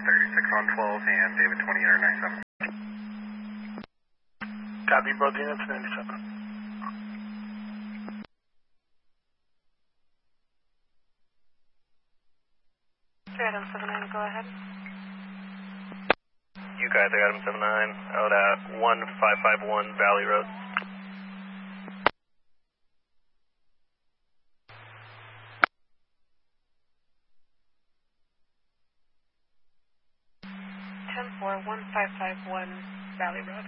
36 on 12 and David 20 or 97. Copy, both units, 97. Adam 79, go ahead. You guys, Adam 79, out at 1551 Valley Road. Ten-4, 1551 Valley Road.